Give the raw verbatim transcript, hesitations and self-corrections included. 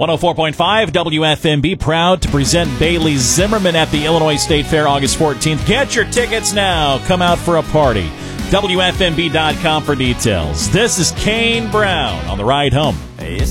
one oh four point five W F M B, proud to present Bailey Zimmerman at the Illinois State Fair August fourteenth. Get your tickets now. Come out for a party. W F M B dot com for details. This is Kane Brown on the ride home.